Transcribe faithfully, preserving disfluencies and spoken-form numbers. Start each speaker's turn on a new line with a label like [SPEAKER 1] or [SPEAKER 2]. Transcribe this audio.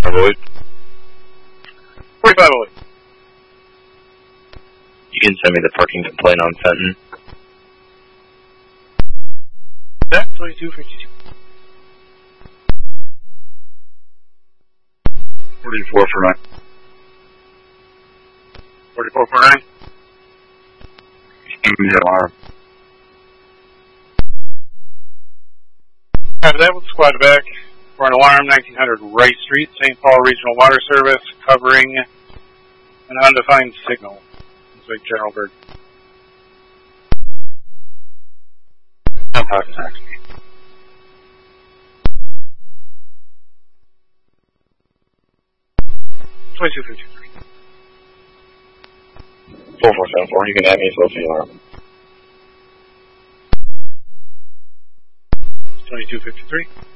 [SPEAKER 1] Avoid.
[SPEAKER 2] forty-five oh eight.
[SPEAKER 1] You can send me the parking complaint on Fenton.
[SPEAKER 2] That twenty-two fifty-two.
[SPEAKER 1] forty-four for nine.
[SPEAKER 2] forty-four for nine.
[SPEAKER 1] Give me the alarm.
[SPEAKER 2] After that, we'll squad back for an alarm, nineteen hundred Rice Street, Saint Paul Regional Water Service, covering an undefined signal. It's like General Bird.
[SPEAKER 1] I'm talking actually.
[SPEAKER 2] twenty-two fifty-three.
[SPEAKER 1] four four seven four, you can add me as well for the alarm.
[SPEAKER 2] twenty-two fifty-three.